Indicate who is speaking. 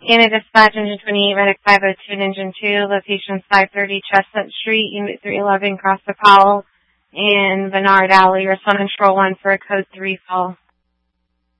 Speaker 1: Canada Dispatch, Engine 28, Medic 502, and Engine 2, locations 530 Chestnut Street, Unit 311, Cross the Powell, and Bernard Alley. Respond control 1 for a code 3 call.